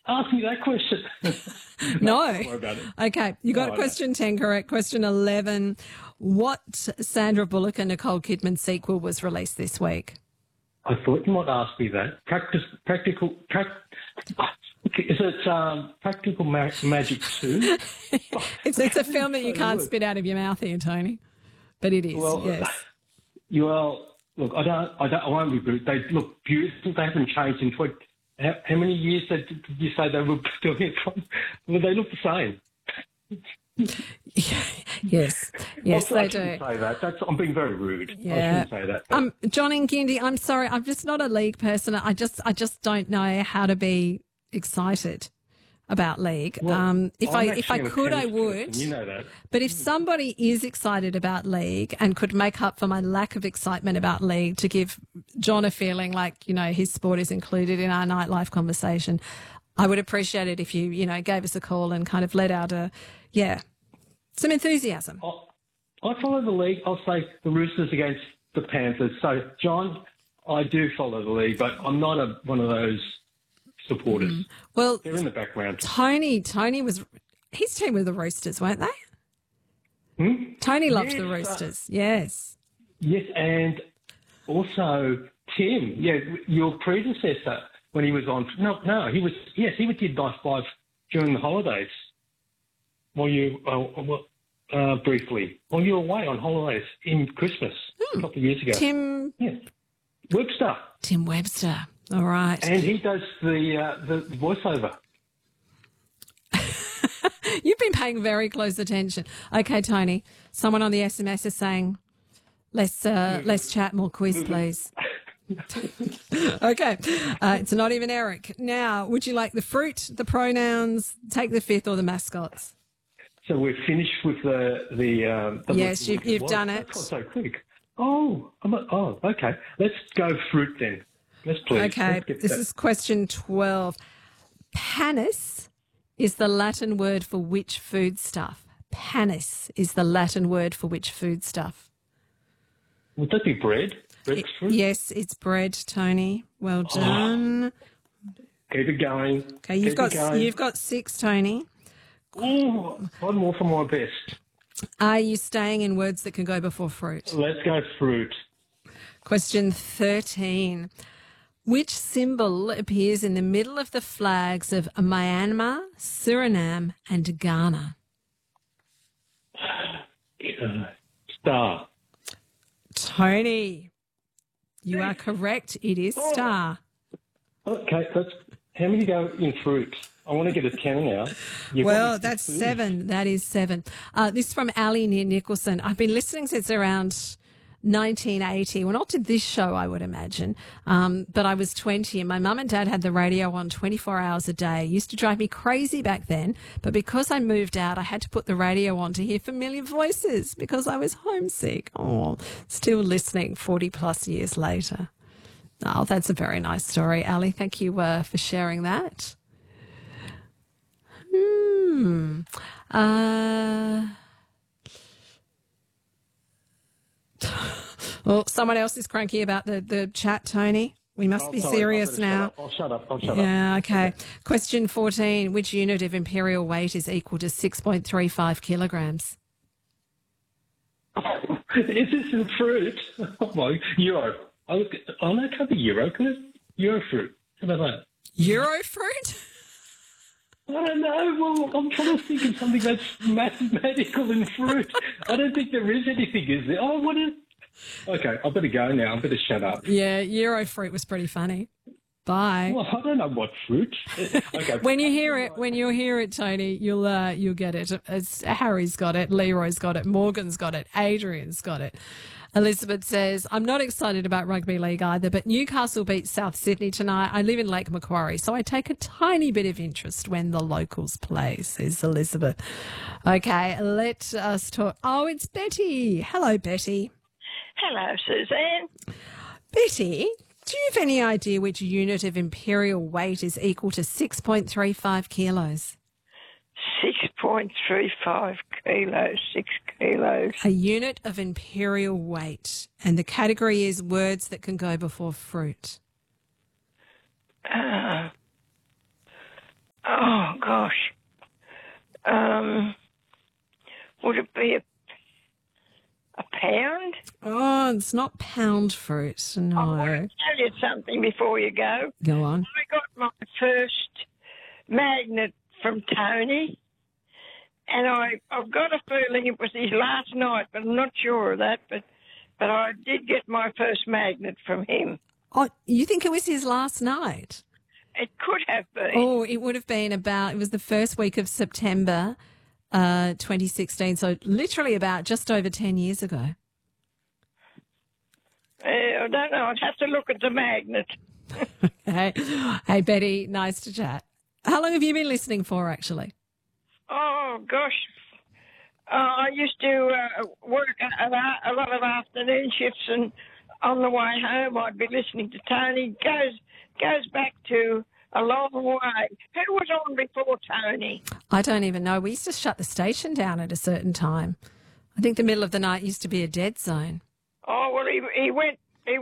Ask me that question. No. Don't worry about it. Okay, you got No, question 10 correct. Question 11. What Sandra Bullock and Nicole Kidman sequel was released this week? I thought you might ask me that. Is it Practical Magic 2? It's a film that you can't spit out of your mouth here, Tony. But it is, yes. Well, look, I won't reboot. They look beautiful. They haven't changed in how many years did you say they were doing it from? Well, they look the same. Yes, they do. Say that. I'm being very rude. Yeah. I shouldn't say that. John Ngindi, I'm sorry, I'm just not a League person. I just don't know how to be excited about League. Well, if I could, I would. Person, you know that. But if somebody is excited about League and could make up for my lack of excitement about League to give John a feeling like, his sport is included in our nightlife conversation, I would appreciate it if you, gave us a call and kind of let out some enthusiasm. I follow the League. I'll say the Roosters against the Panthers. So, John, I do follow the League, but I'm not one of those supporters. Well, they're in the background. Tony was his team with the Roosters, weren't they? Tony loved the Roosters. Yes. Yes, and also Tim. Yeah, your predecessor when he was on. No, he was. Yes, he did Nice Five during the holidays. While you briefly, while you were away on holidays in Christmas a couple of years ago. Tim Webster. Tim Webster. All right. And he does the voiceover. You've been paying very close attention. Okay, Tony. Someone on the SMS is saying, less chat, more quiz, please. Okay. It's not even Eric. Now, would you like the fruit, the pronouns, take the fifth, or the mascots? So we're finished with the yes, you've done it. That's so quick. Okay. Let's go fruit then. Yes, please. Okay, this is question 12. Panis is the Latin word for which foodstuff? Panis is the Latin word for which foodstuff? Would that be bread? Breadfruit? Yes, it's bread, Tony. Well done. Keep it going. Okay, you've got 6, Tony. Oh, one more for my best. Are you staying in words that can go before fruit? Let's go fruit. Question 13. Which symbol appears in the middle of the flags of Myanmar, Suriname and Ghana? Star. Tony, you are correct. It is star. Okay, how many go in fruit? I want to get a 10 now. Well, that's 7. That is 7. This is from Ali near Nicholson. I've been listening since around 1980. Well, not to this show, I would imagine, but I was 20 and my mum and dad had the radio on 24 hours a day. It used to drive me crazy back then, but because I moved out, I had to put the radio on to hear familiar voices because I was homesick. Oh, still listening 40 plus years later. Oh, that's a very nice story, Ali. Thank you for sharing that. Well, someone else is cranky about the chat, Tony. We must be serious now. I'll shut up. Yeah, okay. Question 14. Which unit of imperial weight is equal to 6.35 kilograms? Is this in fruit? Oh, my, euro. Oh, no, it can't be euro, can it? Euro fruit. How about that? Euro fruit? I don't know. Well, I'm trying to think of something that's mathematical in fruit. I don't think there is anything, is there? Oh, what is... Okay, I better go now. I better shut up. Yeah, Euro fruit was pretty funny. Bye. Well, I don't know what fruit. Okay. When you hear it, Tony, you'll get it. Harry's got it, Leroy's got it, Morgan's got it, Adrian's got it. Elizabeth says, I'm not excited about rugby league either, but Newcastle beat South Sydney tonight. I live in Lake Macquarie, so I take a tiny bit of interest when the locals play, says Elizabeth. Okay, let us talk. Oh, it's Betty. Hello, Betty. Hello, Suzanne. Betty, do you have any idea which unit of imperial weight is equal to 6.35 kilos? 6.35 kilos, 6 kilos. A unit of imperial weight. And the category is words that can go before fruit. Oh, gosh. Would it be a pound? Oh, it's not pound fruit. I want No. to tell you something before you go. Go on. I got my first magnet from Tony, and I've got a feeling it was his last night, but I'm not sure of that. But I did get my first magnet from him. Oh, you think it was his last night? It could have been. Oh, it would have been it was the first week of September 2016, so literally about just over 10 years ago. I don't know. I'd have to look at the magnet. Hey, Betty, nice to chat. How long have you been listening for, actually? Oh, gosh. I used to work a lot of afternoon shifts, and on the way home I'd be listening to Tony. Goes back to a long way. Who was on before Tony? I don't even know. We used to shut the station down at a certain time. I think the middle of the night used to be a dead zone. Oh, well, he went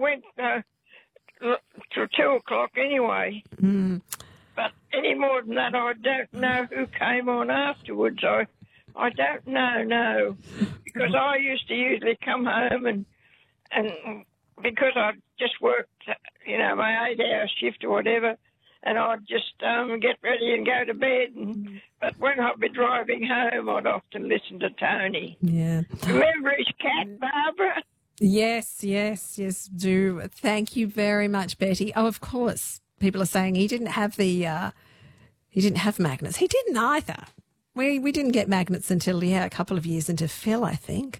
till 2 o'clock anyway. Mm. But any more than that, I don't know who came on afterwards. I don't know, no. Because I used to usually come home and because I just worked, my 8-hour shift or whatever, and I'd just get ready and go to bed. But when I'd be driving home, I'd often listen to Tony. Yeah. Remember his cat, Barbara? Yes, do. Thank you very much, Betty. Oh, of course. People are saying he didn't have magnets. He didn't either. We didn't get magnets until, a couple of years into Phil, I think.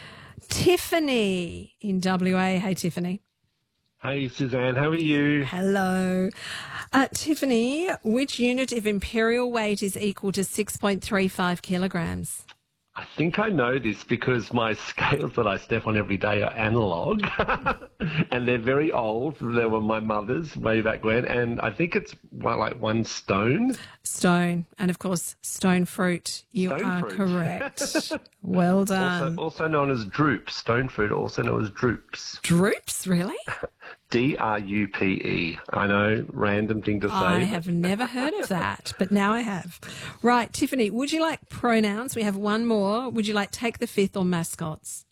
Tiffany in WA. Hey, Tiffany. Hey, Suzanne, how are you? Hello. Tiffany, which unit of imperial weight is equal to 6.35 kilograms? I think I know this because my scales that I step on every day are analog and they're very old. They were my mother's way back when, and I think it's like 1 stone. Stone. And, of course, stone fruit. You are correct. Well done. Also known as droops. Stone fruit, also known as droops. Droops, really? DRUPE. I know, random thing to say. I have never heard of that, but now I have. Right, Tiffany, would you like pronouns? We have one more. Would you like take the fifth or mascots?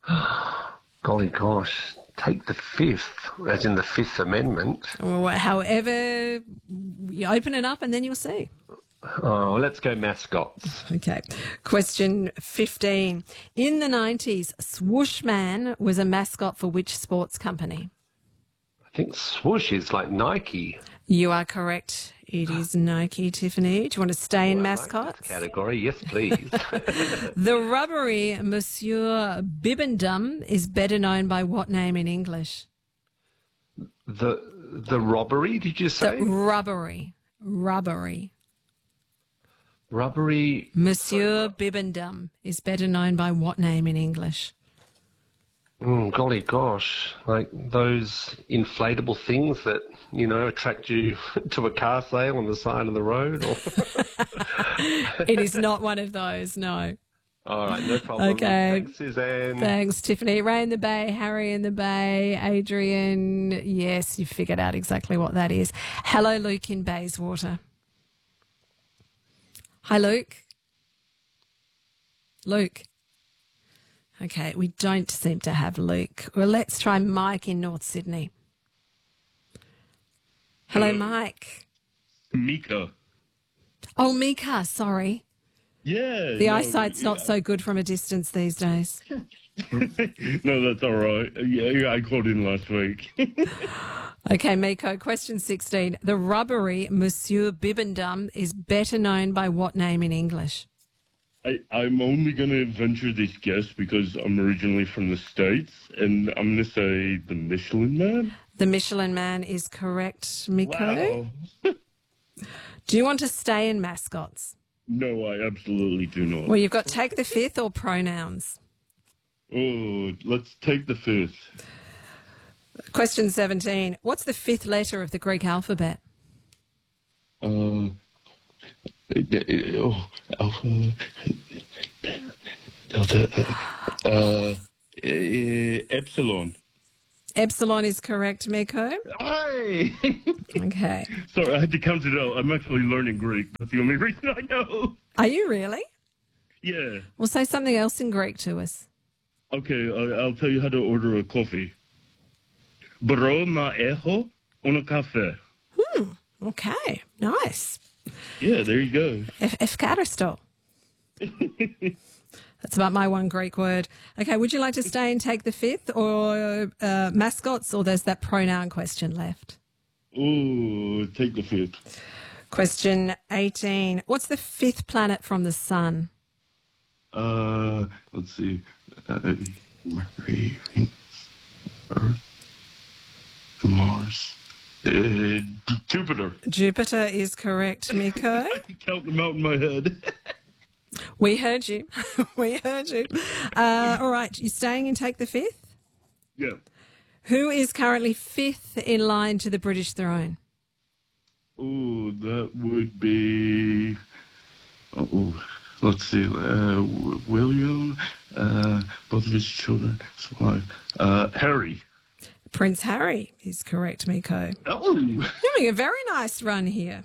Golly gosh. Take the fifth, as in the Fifth Amendment. Or however, you open it up and then you'll see. Oh, let's go mascots. Okay. Question 15. In the 90s, Swooshman was a mascot for which sports company? I think swoosh is like Nike. You are correct. It is Nike, Tiffany. Do you want to stay in mascots? I like that category, yes, please. The rubbery Monsieur Bibendum is better known by what name in English? The robbery, did you say? The rubbery. Rubbery. Monsieur Bibendum is better known by what name in English? Golly gosh, like those inflatable things that, attract you to a car sale on the side of the road? Or... It is not one of those, no. All right, no problem. Okay. Thanks, Suzanne. Thanks, Tiffany. Ray in the Bay, Harry in the Bay, Adrian. Yes, you figured out exactly what that is. Hello, Luke in Bayswater. Hi, Luke. Luke. Okay, we don't seem to have Luke. Well, let's try Mike in North Sydney. Hello, Mike. Mika. Oh, Mika, sorry. Yeah. The eyesight's not so good from a distance these days. No, that's all right. Yeah, I called in last week. Okay, Miko, question 16. The rubbery Monsieur Bibendum is better known by what name in English? I'm only going to venture this guess because I'm originally from the States, and I'm going to say the Michelin Man. The Michelin Man is correct, Miko. Wow. Do you want to stay in mascots? No, I absolutely do not. Well, you've got take the fifth or pronouns. Oh, let's take the fifth. Question 17. What's the fifth letter of the Greek alphabet? Epsilon. Epsilon is correct, Miko. Hey! Okay. Sorry, I had to count it out. I'm actually learning Greek. That's the only reason I know. Are you really? Yeah. Well, say something else in Greek to us. Okay, I'll tell you how to order a coffee. Bro na echo una café. Okay, nice. Yeah, there you go. Efkaristo. That's about my one Greek word. Okay, would you like to stay and take the fifth, or mascots, or there's that pronoun question left? Ooh, take the fifth. Question 18. What's the fifth planet from the sun? Let's see. Mercury, Venus, Earth, Mars, Jupiter. Jupiter is correct, Miko. I can count them out in my head. We heard you. We heard you. All right, you staying and take the fifth? Yeah. Who is currently fifth in line to the British throne? Ooh, that would be. Oh, let's see. William, both of his children. Harry. Prince Harry is correct, Miko. Oh. Having a very nice run here.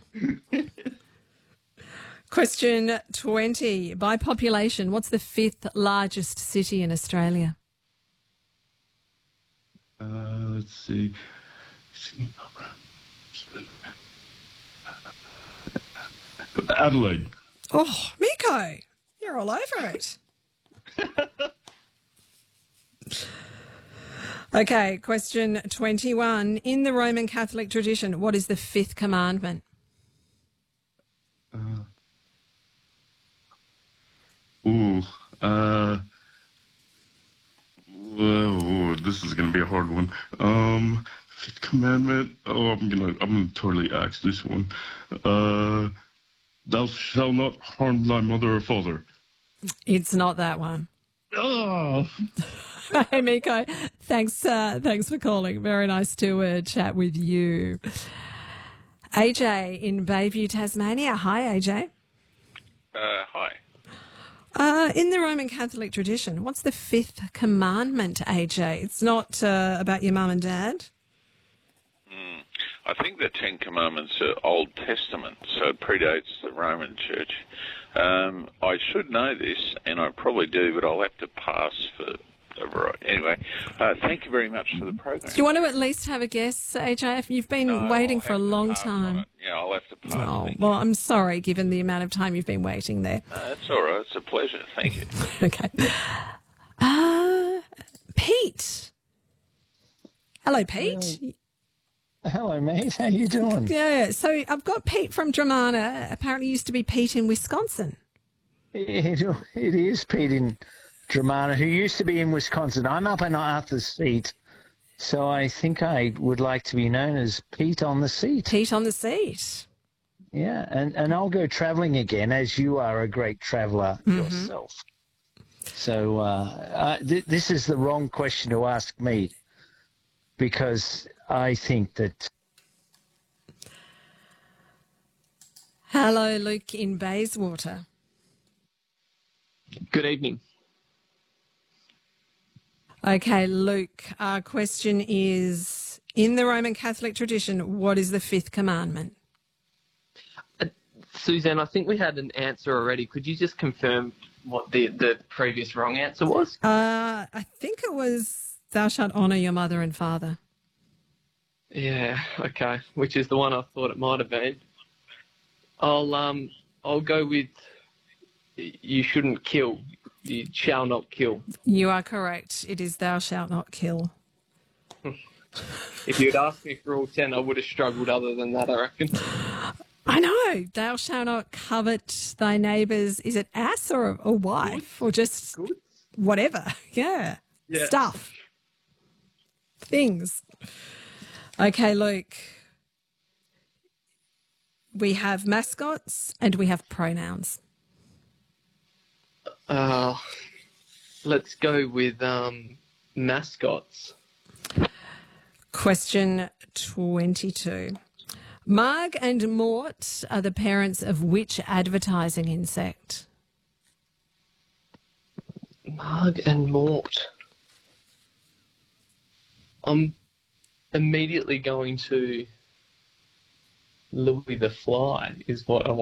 Question 20. By population, what's the fifth largest city in Australia? Let's see. Adelaide. Oh, Miko, you're all over it. Okay, question 21. In the Roman Catholic tradition, what is the fifth commandment? This is gonna be a hard one. Fifth commandment. Oh, I'm gonna totally axe this one. Thou shalt not harm thy mother or father. It's not that one. Oh. Hey, Miko, thanks for calling. Very nice to chat with you. AJ in Bayview, Tasmania. Hi, AJ. Hi. In the Roman Catholic tradition, what's the fifth commandment, AJ? It's not about your mum and dad. I think the Ten Commandments are Old Testament, so it predates the Roman Church. I should know this, and I probably do, but I'll have to pass for a variety. Anyway, thank you very much for the program. Do you want to at least have a guess, AJ? You've been waiting for a long time. Yeah, I'll have to pass. Oh, well, I'm sorry, given the amount of time you've been waiting there. That's all right. It's a pleasure. Thank you. Okay. Pete. Hello, Pete. Hello, mate. How you doing? Yeah, so I've got Pete from Dramana. Apparently used to be Pete in Wisconsin. It is Pete in Dramana, who used to be in Wisconsin. I'm up in Arthur's Seat, so I think I would like to be known as Pete on the Seat. Pete on the Seat. Yeah, and I'll go travelling again, as you are a great traveller yourself. So this is the wrong question to ask me, because I think that... Hello, Luke in Bayswater. Good evening. Okay, Luke, our question is, in the Roman Catholic tradition, what is the fifth commandment? Suzanne, I think we had an answer already. Could you just confirm what the previous wrong answer was? I think it was, thou shalt honour your mother and father. Yeah, okay, which is the one I thought it might have been. I'll go with you shouldn't kill. You shall not kill. You are correct. It is thou shalt not kill. If you'd asked me for all 10, I would have struggled other than that, I reckon. I know. Thou shalt not covet thy neighbour's, is it ass or a wife? Or just whatever. Yeah. Stuff. Things. Okay, Luke. We have mascots and we have pronouns. Let's go with mascots. Question 22. Marg and Mort are the parents of which advertising insect? Marg and Mort. I'm immediately going to Louis the Fly is what I want.